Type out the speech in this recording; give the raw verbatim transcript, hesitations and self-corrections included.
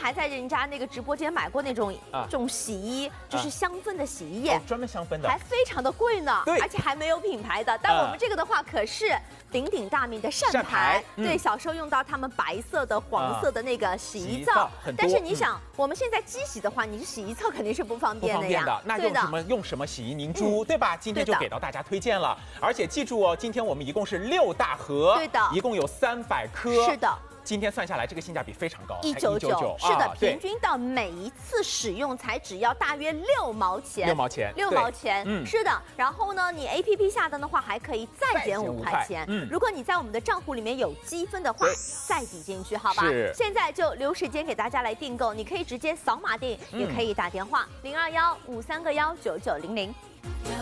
还在人家那个直播间买过那种啊这种洗衣，就是香氛的洗衣液， 哦、专门香氛的， 还非常的贵呢， 对， 而且还没有品牌的。但我们这个的话可是鼎鼎大名的善牌， 善牌嗯、 对，小时候用到他们白色的、黄色的那个洗衣皂。 啊、 但是你想，嗯、我们现在机洗的话，你洗衣皂肯定是不方便的呀。 不方便的，那用什么用什么洗衣凝珠，嗯、对吧？今天就给到大家推荐了。而且记住哦，今天我们一共是六大盒， 对的， 一共有三百颗， 是的。 今天算下来，这个性价比非常高， 一九九，是的， 啊、 平均到每一次使用才只要大约六毛钱， 六毛钱， 六毛钱， 嗯， 是的。然后呢，你 A P P 下单的话，还可以再减五块钱。 嗯， 如果你在我们的账户里面有积分的话，再抵进去，好吧？ 是。 现在就留时间给大家来订购，你可以直接扫码订，嗯、也可以打电话零二幺五三个幺九九零零。